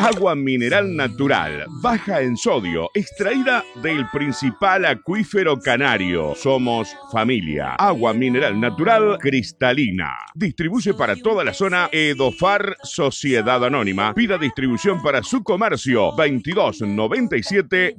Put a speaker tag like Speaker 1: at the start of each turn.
Speaker 1: Agua mineral natural, baja en sodio, extraída del principal acuífero canario. Somos familia. Agua mineral natural cristalina. Distribuye para toda la zona Edofar Sociedad Anónima. Pida distribución para su comercio 2297